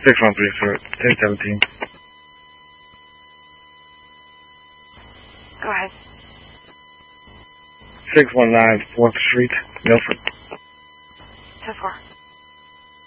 613, sir. 1017. Go ahead. 619 4th Street, Milford. 10-4.